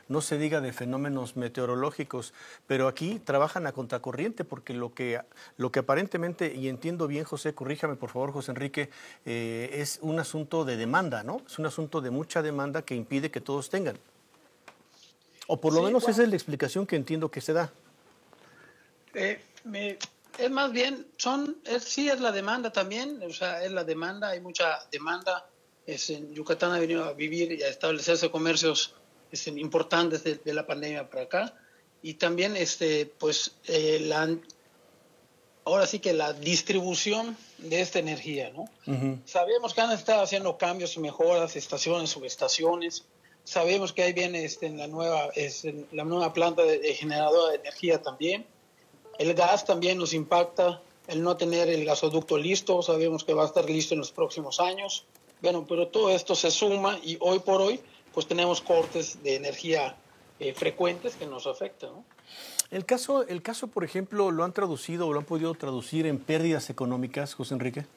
no se diga de fenómenos meteorológicos, pero aquí trabajan a contracorriente porque lo que aparentemente, y entiendo bien, José, corríjame por favor, José Enrique, es un asunto de demanda, ¿no? Es un asunto de mucha demanda que impide que todos tengan. O por lo Sí, menos esa bueno, es la explicación que entiendo que se da. eh, me- es más bien, sí es la demanda también, o sea, es la demanda, hay mucha demanda. En Yucatán ha venido a vivir y a establecerse comercios importantes de la pandemia para acá. Y también, pues, ahora sí que la distribución de esta energía, ¿no? Ujú. Sabemos que han estado haciendo cambios y mejoras, estaciones, subestaciones. Sabemos que ahí viene la nueva planta de generadora de energía también. El gas también nos impacta, el no tener el gasoducto listo, sabemos que va a estar listo en los próximos años. Bueno, pero todo esto se suma y hoy por hoy pues tenemos cortes de energía frecuentes que nos afectan, ¿no? El caso, por ejemplo, ¿lo han traducido o lo han podido traducir en pérdidas económicas, José Enrique?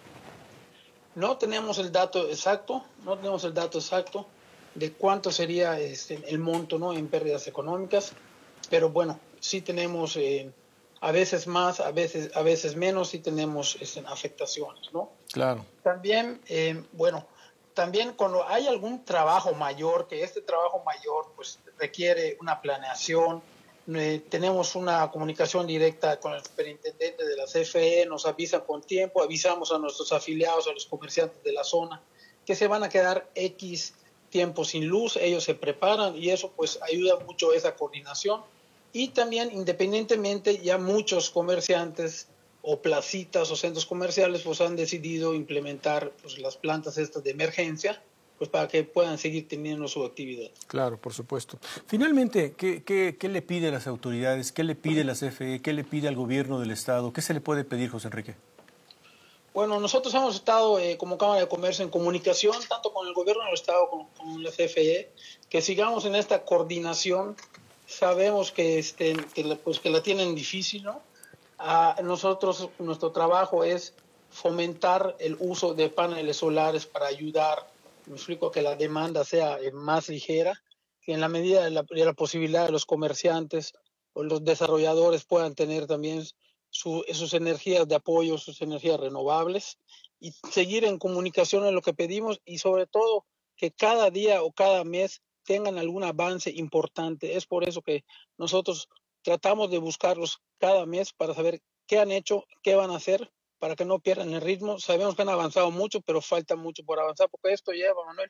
No tenemos el dato exacto, no tenemos el dato exacto de cuánto sería el monto, ¿no?, en pérdidas económicas, pero bueno, sí tenemos a veces más, a veces menos, sí tenemos afectaciones, ¿no? Claro. También, bueno, también cuando hay algún trabajo mayor, que este trabajo mayor pues requiere una planeación, tenemos una comunicación directa con el superintendente de la CFE, nos avisa con tiempo, avisamos a nuestros afiliados, a los comerciantes de la zona, que se van a quedar X tiempo sin luz, ellos se preparan y eso pues ayuda mucho esa coordinación. Y también, independientemente, ya muchos comerciantes o placitas o centros comerciales pues han decidido implementar pues las plantas estas de emergencia pues para que puedan seguir teniendo su actividad. Claro, por supuesto. Finalmente, ¿qué le pide a las autoridades? ¿Qué le pide la CFE? ¿Qué le pide al gobierno del Estado? ¿Qué se le puede pedir, José Enrique? Bueno, nosotros hemos estado como Cámara de Comercio en comunicación tanto con el gobierno del Estado como con la CFE, que sigamos en esta coordinación. Sabemos que la tienen difícil, ¿no? Nosotros, nuestro trabajo es fomentar el uso de paneles solares para ayudar, me explico, que la demanda sea más ligera, que en la medida de la posibilidad de los comerciantes o los desarrolladores puedan tener también sus energías de apoyo, sus energías renovables y seguir en comunicación en lo que pedimos y sobre todo que cada día o cada mes tengan algún avance importante. Es por eso que nosotros tratamos de buscarlos cada mes para saber qué han hecho, qué van a hacer para que no pierdan el ritmo. Sabemos que han avanzado mucho, pero falta mucho por avanzar porque esto lleva, Manuel,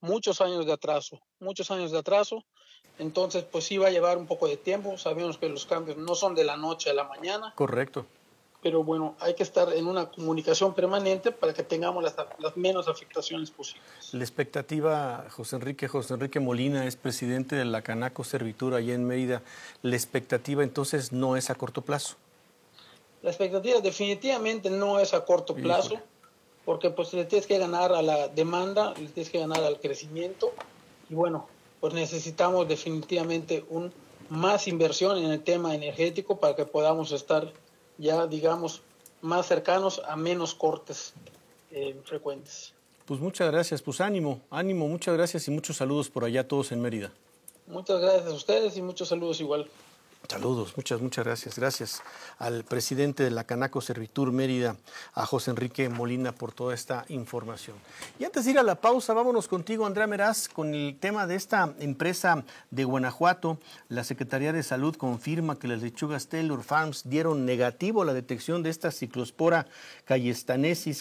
muchos años de atraso. Entonces, pues sí va a llevar un poco de tiempo. Sabemos que los cambios no son de la noche a la mañana, Correcto. pero bueno, hay que estar en una comunicación permanente para que tengamos las menos afectaciones posibles. La expectativa, José Enrique Molina es presidente de la Canaco Servitura allá en Mérida. La expectativa entonces no es a corto plazo. La expectativa definitivamente no es a corto Híjole. plazo, porque pues le tienes que ganar a la demanda, le tienes que ganar al crecimiento, y bueno, pues necesitamos definitivamente más inversión en el tema energético para que podamos estar ya, digamos, más cercanos a menos cortes frecuentes. Pues muchas gracias, pues ánimo, ánimo, muchas gracias y muchos saludos por allá a todos en Mérida. Muchas gracias a ustedes y muchos saludos igual. Saludos, muchas gracias. Gracias al presidente de la Canaco Servitur Mérida, a José Enrique Molina, por toda esta información. Y antes de ir a la pausa, vámonos contigo, Andrea Meraz, con el tema de esta empresa de Guanajuato. La Secretaría de Salud confirma que las lechugas Taylor Farms dieron negativo a la detección de esta ciclospora cayetanesis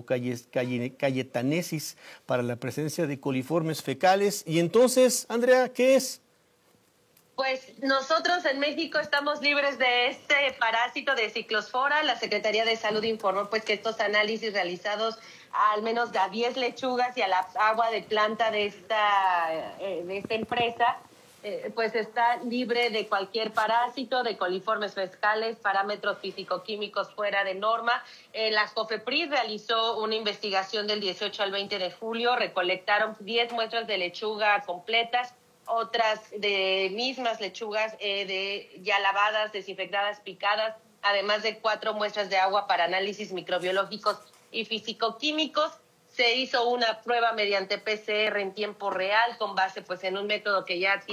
para la presencia de coliformes fecales. Y entonces, Andrea, ¿qué es? Pues nosotros en México estamos libres de este parásito de ciclospora. La Secretaría de Salud informó pues que estos análisis realizados al menos a 10 lechugas y a la agua de planta de esta empresa pues está libre de cualquier parásito, de coliformes fecales, parámetros físico-químicos fuera de norma. La COFEPRIS realizó una investigación del 18 al 20 de julio, recolectaron 10 muestras de lechuga completas, otras de mismas lechugas ya lavadas, desinfectadas, picadas, además de 4 muestras de agua para análisis microbiológicos y físico-químicos. Se hizo una prueba mediante PCR en tiempo real con base pues en un método que ya